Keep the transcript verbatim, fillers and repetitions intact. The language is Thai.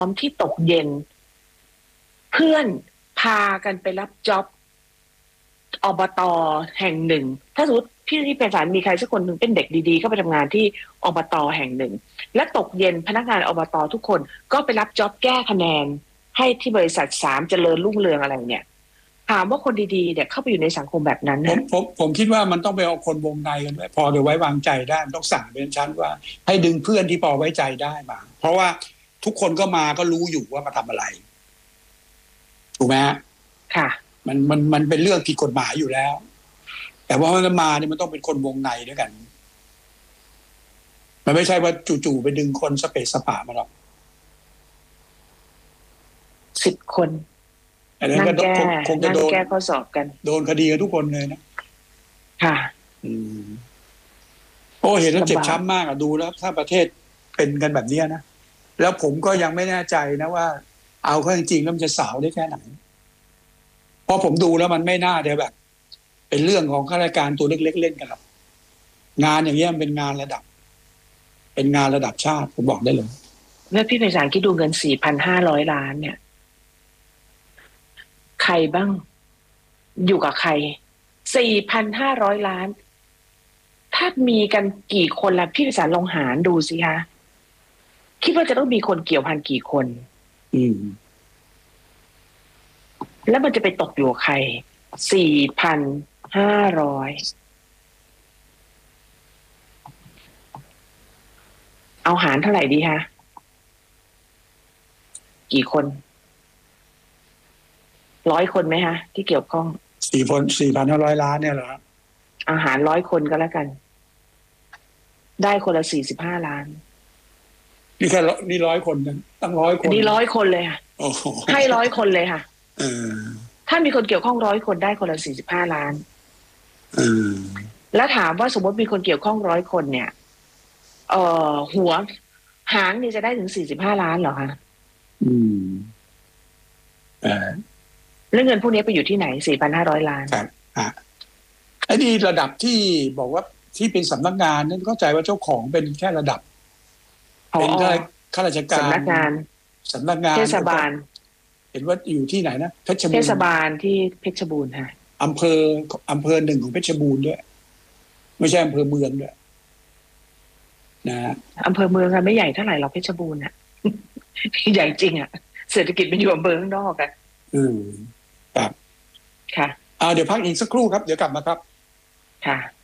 อมที่ตกเย็นเพื่อนพากันไปรับจ็อบอบตแห่งหนึ่งถ้าสมมติพี่ที่เป็นสารมีใครสักคนหนึ่งเป็นเด็กดีๆเข้าไปทำงานที่อบตแห่งหนึ่งและตกเย็นพนักงานอบตทุกคนก็ไปรับจ็อบแก้คะแนนให้ที่บริษัทสามเจริญรุ่งเรืองอะไรเนี่ยถามว่าคนดีๆเนี่ยเข้าไปอยู่ในสังคมแบบนั้นผมนะผมผมคิดว่ามันต้องไปเอาคนวงในกันด้วยพอจะไว้วางใจได้มันต้องสั่งเป็นชั้นว่าให้ดึงเพื่อนที่พอไว้ใจได้มาเพราะว่าทุกคนก็มาก็รู้อยู่ว่ามาทำอะไรถูกไหมฮะค่ะมันมันมันเป็นเรื่องผิดกฎหมายอยู่แล้วแต่ว่ามันมาเนี่ยมันต้องเป็นคนวงในด้วยกันมันไม่ใช่ว่าจู่ๆไปดึงคนสเปซสปะมาหรอกสิบคนนั่งแก้คงจะนั่งโดนแก้ข้อสอบกันโดนคดีกันทุกคนเลยนะค่ะอืมโอ้เห็นแล้วเจ็บช้ำมากอะดูแล้วถ้าประเทศเป็นกันแบบนี้นะแล้วผมก็ยังไม่แน่ใจนะว่าเอาเข้าจริงๆแล้วมันจะสาวได้แค่ไหนเพราะผมดูแล้วมันไม่น่าจะแบบ เป็นเรื่องของข้าราชการตัวเล็กๆเล่นกันหรอกงานอย่างเงี้ยมันเป็นงานระดับ เป็นงานระดับชาติผมบอกได้เลยเมื่อพี่ไพศาลคิดดูเงินสี่พันห้าร้อยล้านเนี่ยใครบ้างอยู่กับใครสี่พันห้าร้อยล้านถ้ามีกันกี่คนล่ะพี่ไพศาลลองหารดูสิคะคิดว่าจะต้องมีคนเกี่ยวพันกี่คนอืมแล้วมันจะไปตกอยู่กับใครสี่พันห้าร้อยเอาหารเท่าไหร่ดีคะกี่คนร้อยคนไหมคะที่เกี่ยวข้องสี่พันสี่พันห้าร้อยล้านเนี่ยเหรออาหารร้อยคนก็แล้วกันได้คนละสี่สิบห้าล้านนี่แค่นี่ร้อยคนนะตั้งร้อยคนนี่ร้อยคนเลยค่ะให้ร้อยคนเลยค่ะเออถ้ามีคนเกี่ยวข้องร้อยคนได้คนละสี่สิบห้าล้านเออแล้วถามว่าสมมติมีคนเกี่ยวข้องร้อยคนเนี่ยเอ่อหัวหางนี่จะได้ถึงสี่สิบห้าล้านเหรอคะอืมเออแล้วเงินพวกนี้ไปอยู่ที่ไหนสี่พันห้าร้อยล้านครับอ่ะไอ้นี่ระดับที่บอกว่าที่เป็นสำนักงานนั่นเข้าใจว่าเจ้าของเป็นแค่ระดับเป็นข้าราชการสำนักงานสำนักงานเทศบาลเห็นว่าอยู่ที่ไหนนะเพชรบูรณ์เทศบาลที่เพชรบูรณ์ค่ะอำเภออำเภอหนึ่งของเพชรบูรณ์ด้วยไม่ใช่อำเภอเมืองด้วยนะอำเภอเมืองค่ะไม่ใหญ่เท่าไหร่หรอกเพชรบูรณ์อ่ะใหญ่จริงอ่ะเศรษฐกิจมันอยู่อำเภอข้างนอกอ่ะอืมครับค่ะอ่าเดี๋ยวพักอีกสักครู่ครับเดี๋ยวกลับมาครับค่ะ